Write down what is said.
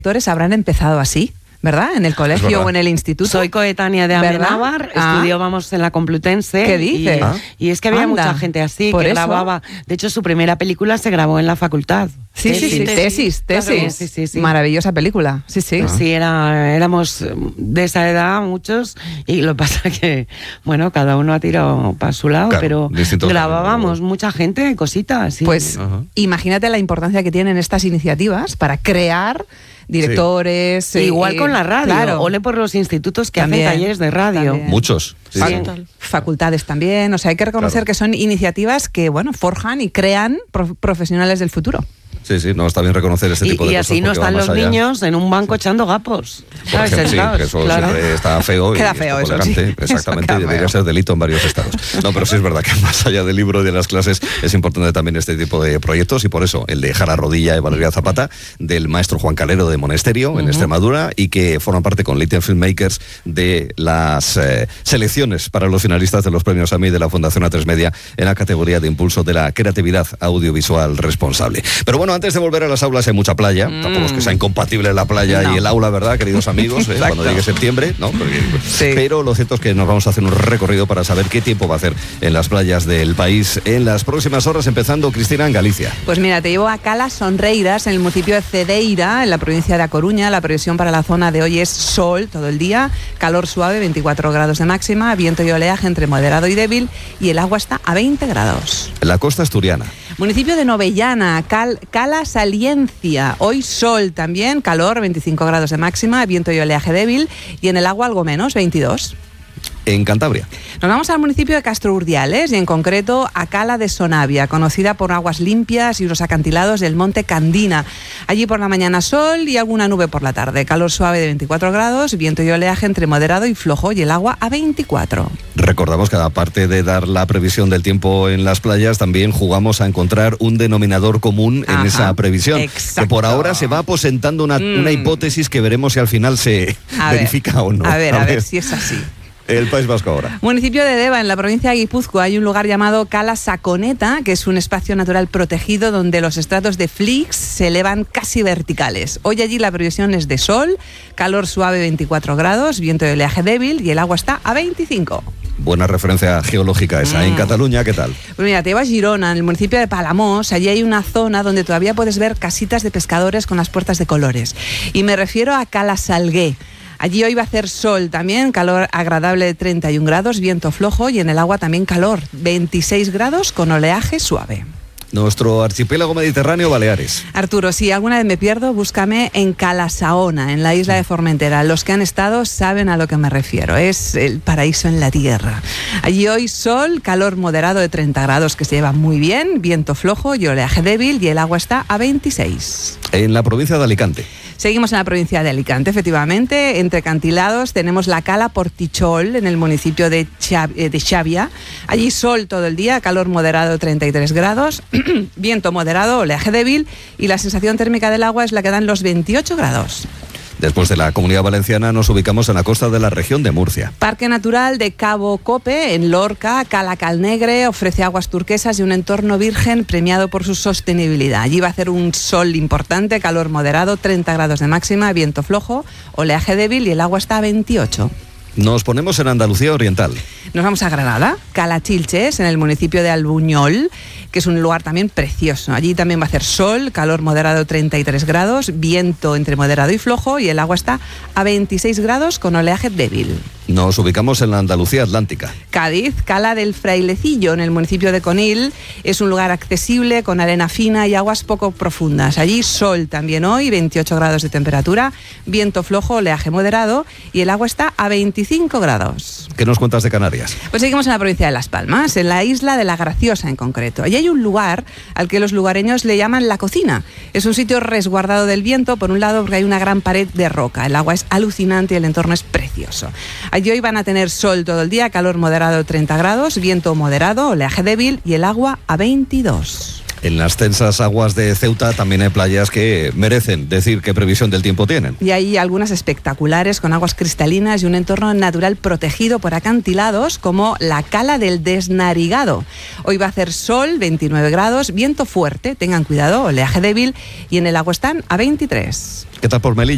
directores habrán empezado así, ¿verdad? En el colegio o en el instituto. Soy coetánea de Amenábar, estudiábamos en la Complutense. ¿Qué dices? Y es que había mucha gente así que grababa. De hecho, su primera película se grabó en la facultad. Tesis. Sí. Maravillosa película. Sí. Sí, éramos de esa edad muchos, y lo que pasa que, bueno, cada uno ha tirado para su lado, claro, pero grabábamos mucha gente, cositas. Sí. Pues imagínate la importancia que tienen estas iniciativas para crear directores. Igual con la radio. Claro. Ole por los institutos que También, hacen talleres de radio. también. Muchos. Sí. Facultades también. O sea, hay que reconocer que son iniciativas que, bueno, forjan y crean profesionales del futuro. Sí, no, está bien reconocer este tipo de y cosas. así no están los niños en un banco echando gapos. ¿Sabes? Sí, que eso siempre está feo. Queda y feo es eso, elegante, sí. exactamente, y debería ser delito en varios estados. No, pero sí es verdad que más allá del libro y de las clases es importante también este tipo de proyectos, y por eso el de Jara Rodilla y Valeria Zapata, del maestro Juan Calero de Monesterio, en Extremadura, y que forman parte con Little Filmmakers de las selecciones para los finalistas de los premios AMI de la Fundación A3 Media en la categoría de impulso de la creatividad audiovisual responsable. Pero bueno, antes de volver a las aulas hay mucha playa, tampoco es que sea incompatible la playa y el aula, ¿verdad, queridos amigos? Cuando llegue septiembre, ¿no? Pero lo cierto es que nos vamos a hacer un recorrido para saber qué tiempo va a hacer en las playas del país en las próximas horas, empezando, Cristina, en Galicia. Pues mira, te llevo a Cala Sonreiras, en el municipio de Cedeira, en la provincia de A Coruña. La previsión para la zona de hoy es sol todo el día, calor suave, 24 grados de máxima, viento y oleaje entre moderado y débil, y el agua está a 20 grados. En la costa asturiana. Municipio de Novellana, Cala Saliencia, hoy sol también, calor, 25 grados de máxima, viento y oleaje débil, y en el agua algo menos, 22. En Cantabria. Nos vamos al municipio de Castro Urdiales y en concreto a Cala de Sonavia, conocida por aguas limpias y unos acantilados del monte Candina. Allí por la mañana sol y alguna nube por la tarde. Calor suave de 24 grados, viento y oleaje entre moderado y flojo, y el agua a 24. Recordamos que aparte de dar la previsión del tiempo en las playas, también jugamos a encontrar un denominador común en esa previsión. Exacto. Que por ahora se va aposentando una hipótesis que veremos si al final se verifica o no. A ver si es así. El País Vasco ahora. Municipio de Deva, en la provincia de Guipúzcoa, hay un lugar llamado Cala Saconeta, que es un espacio natural protegido donde los estratos de flix se elevan casi verticales. Hoy allí la previsión es de sol, calor suave 24 grados, viento de oleaje débil, y el agua está a 25. Buena referencia geológica esa. En Cataluña, ¿qué tal? Pues mira, te llevo a Girona, en el municipio de Palamós. Allí hay una zona donde todavía puedes ver casitas de pescadores con las puertas de colores. Y me refiero a Cala Salgué. Allí hoy va a hacer sol también, calor agradable de 31 grados, viento flojo, y en el agua también calor, 26 grados con oleaje suave. Nuestro archipiélago mediterráneo, Baleares. Arturo, si alguna vez me pierdo, búscame en Cala Saona, en la isla de Formentera. Los que han estado saben a lo que me refiero. Es el paraíso en la tierra. Allí hoy sol, calor moderado de 30 grados, que se lleva muy bien, viento flojo y oleaje débil, y el agua está a 26. En la provincia de Alicante. Seguimos en la provincia de Alicante, efectivamente. Entre acantilados tenemos la Cala Portichol, en el municipio de Xavia. Allí sol todo el día, calor moderado 33 grados, viento moderado, oleaje débil, y la sensación térmica del agua es la que dan los 28 grados. Después de la Comunidad Valenciana nos ubicamos en la costa de la región de Murcia. Parque Natural de Cabo Cope, en Lorca. Cala Calnegre ofrece aguas turquesas y un entorno virgen premiado por su sostenibilidad. Allí va a hacer un sol importante, calor moderado, 30 grados de máxima, viento flojo, oleaje débil, y el agua está a 28. Nos ponemos en Andalucía Oriental. Nos vamos a Granada, Cala Chilches, en el municipio de Albuñol, que es un lugar también precioso. Allí también va a hacer sol, calor moderado 33 grados, viento entre moderado y flojo, y el agua está a 26 grados con oleaje débil. Nos ubicamos en la Andalucía Atlántica. Cádiz, Cala del Frailecillo, en el municipio de Conil. Es un lugar accesible, con arena fina y aguas poco profundas. Allí sol también hoy, 28 grados de temperatura, viento flojo, oleaje moderado, y el agua está a 25 grados. ¿Qué nos cuentas de Canarias? Pues seguimos en la provincia de Las Palmas, en la isla de La Graciosa en concreto. Allí hay un lugar al que los lugareños le llaman La Cocina. Es un sitio resguardado del viento, por un lado porque hay una gran pared de roca. El agua es alucinante y el entorno es precioso. Allí hoy van a tener sol todo el día, calor moderado 30 grados, viento moderado, oleaje débil, y el agua a 22. En las tensas aguas de Ceuta también hay playas que merecen decir qué previsión del tiempo tienen. Y hay algunas espectaculares con aguas cristalinas y un entorno natural protegido por acantilados, como la Cala del Desnarigado. Hoy va a hacer sol, 29 grados, viento fuerte, tengan cuidado, oleaje débil, y en el agua están a 23. ¿Qué tal por Melilla?